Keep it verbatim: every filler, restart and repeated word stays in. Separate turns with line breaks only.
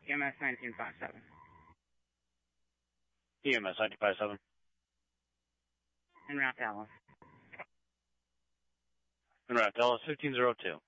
E M S nineteen fifty-seven.
E M S nineteen fifty-seven.
En route Dallas.
En route Dallas fifteen oh two.